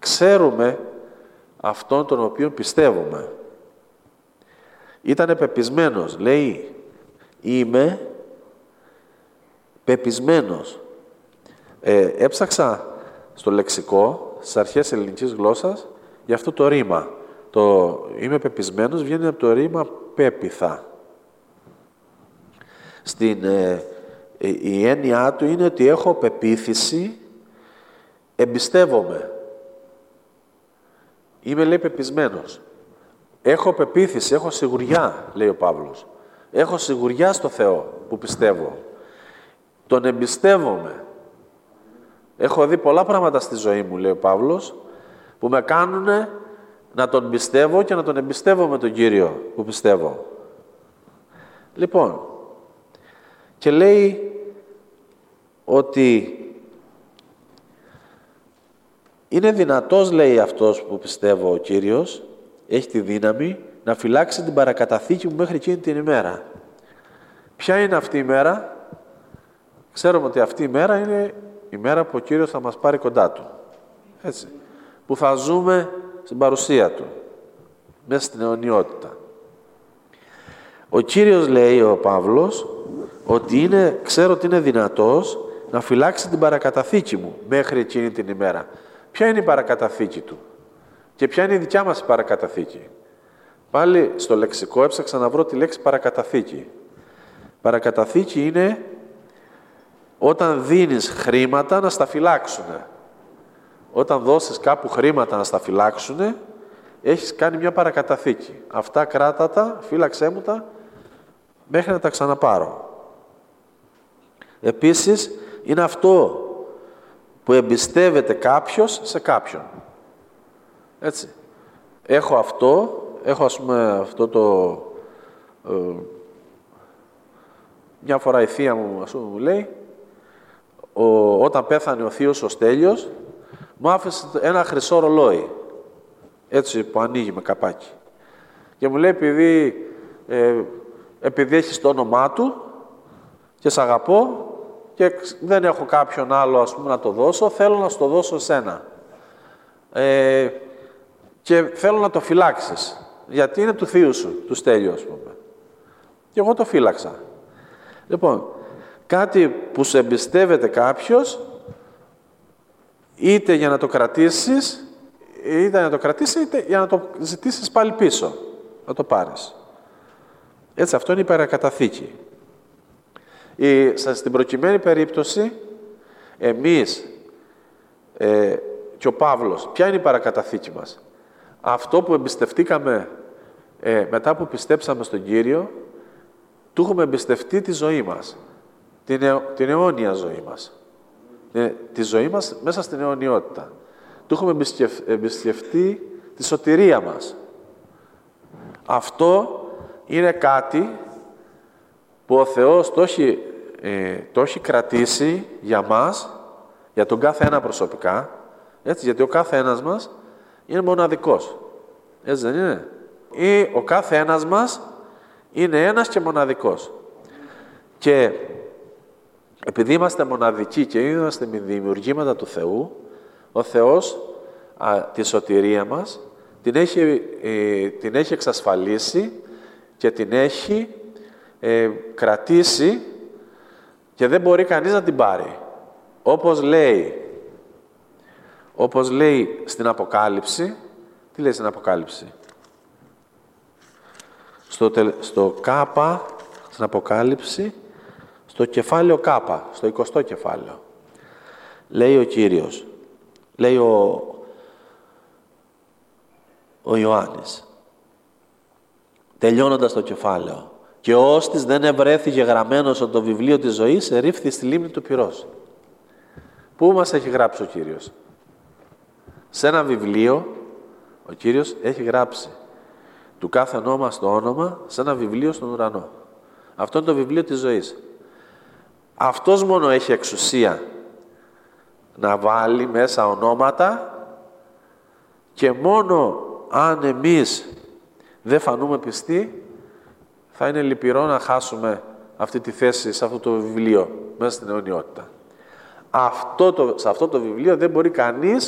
ξέρουμε αυτόν τον οποίο πιστεύουμε. Ήτανε πεπισμένος, λέει, είμαι πεπισμένος. Έψαξα στο λεξικό, στις αρχές ελληνικής γλώσσας, για αυτό το ρήμα. Το είμαι πεπισμένος βγαίνει από το ρήμα πέπιθα. Η έννοιά του είναι ότι έχω πεποίθηση, εμπιστεύομαι. Είμαι, λέει, πεπισμένος. Έχω πεποίθηση, έχω σιγουριά, λέει ο Παύλος. Έχω σιγουριά στο Θεό που πιστεύω. Τον εμπιστεύομαι. Έχω δει πολλά πράγματα στη ζωή μου, λέει ο Παύλος, που με κάνουν να τον πιστεύω και να τον εμπιστεύομαι τον Κύριο που πιστεύω. Λοιπόν, και λέει ότι είναι δυνατός, λέει, αυτός που πιστεύω ο Κύριος, έχει τη δύναμη να φυλάξει την παρακαταθήκη μου μέχρι εκείνη την ημέρα. Ποια είναι αυτή η μέρα? Ξέρουμε ότι αυτή η μέρα είναι η μέρα που ο Κύριος θα μας πάρει κοντά Του. Έτσι. Που θα ζούμε στην παρουσία Του, μέσα στην αιωνιότητα. Ο Κύριος, λέει ο Παύλος, ότι ξέρω ότι είναι δυνατός να φυλάξει την παρακαταθήκη μου μέχρι εκείνη την ημέρα. Ποια είναι η παρακαταθήκη Του και ποια είναι η δικιά μας παρακαταθήκη? Πάλι στο λεξικό έψαξα να βρω τη λέξη παρακαταθήκη. Παρακαταθήκη είναι όταν δίνεις χρήματα να στα φυλάξουνε. Όταν δώσεις κάπου χρήματα να στα φυλάξουνε, έχεις κάνει μια παρακαταθήκη. Αυτά κράτα τα, φύλαξέ μου τα, μέχρι να τα ξαναπάρω. Επίσης, είναι αυτό που εμπιστεύεται κάποιος σε κάποιον. Έτσι. Έχω ας πούμε αυτό το... μια φορά η θεία μου, ας πούμε, μου λέει, όταν πέθανε ο θείος ο Στέλιος, μου άφησε ένα χρυσό ρολόι, έτσι, που ανοίγει με καπάκι. Και μου λέει, επειδή έχεις το όνομά του και σ' αγαπώ και δεν έχω κάποιον άλλο, ας πούμε, να το δώσω, θέλω να σου το δώσω εσένα. Και θέλω να το φυλάξεις, γιατί είναι του θείου σου, του Στέλιου, ας πούμε. Και εγώ το φύλαξα. Λοιπόν, κάτι που σε εμπιστεύεται κάποιος, είτε για να το κρατήσεις, είτε για να το ζητήσεις πάλι πίσω, να το πάρεις. Έτσι, αυτό είναι η παρακαταθήκη. Στην προκειμένη περίπτωση, εμείς και ο Παύλος, ποια είναι η παρακαταθήκη μας? Αυτό που εμπιστευτήκαμε μετά που πιστέψαμε στον Κύριο, του έχουμε εμπιστευτεί τη ζωή μας, την αιώνια ζωή μας, τη ζωή μας μέσα στην αιωνιότητα. Του έχουμε εμπιστευτεί τη σωτηρία μας. Αυτό είναι κάτι που ο Θεός το έχει κρατήσει για μας, για τον κάθε ένα προσωπικά, έτσι, γιατί ο κάθε ένας μας είναι μοναδικός. Έτσι δεν είναι? Ή ο κάθε ένας μας είναι ένας και μοναδικός. Και επειδή είμαστε μοναδικοί και είμαστε δημιουργήματα του Θεού, ο Θεός τη σωτηρία μας την έχει εξασφαλίσει και την έχει κρατήσει και δεν μπορεί κανείς να την πάρει. Όπως λέει στην Αποκάλυψη, τι λέει στην Αποκάλυψη? Στο Κάπα, στην Αποκάλυψη, στο κεφάλαιο Κάπα, στο 20ο κεφάλαιο. Λέει ο Κύριος, λέει ο Ιωάννης, τελειώνοντας το κεφάλαιο, και ώστις δεν ευρέθηκε γραμμένος από το βιβλίο της ζωής, ερίφθη στη λίμνη του πυρός. Πού μας έχει γράψει ο Κύριος? Σε ένα βιβλίο, ο Κύριος έχει γράψει του κάθε ονόμα στο όνομα, σε ένα βιβλίο στον ουρανό. Αυτό είναι το βιβλίο της ζωής. Αυτός μόνο έχει εξουσία να βάλει μέσα ονόματα και μόνο αν εμείς δεν φανούμε πιστοί, θα είναι λυπηρό να χάσουμε αυτή τη θέση σε αυτό το βιβλίο, μέσα στην αιωνιότητα. Σε αυτό το βιβλίο δεν μπορεί κανείς